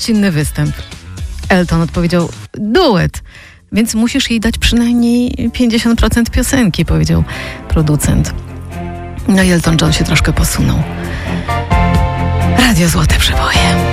inny występ. Elton odpowiedział, duet, więc musisz jej dać przynajmniej 50% piosenki, powiedział producent. No i Elton John się troszkę posunął. Radio Złote Przeboje.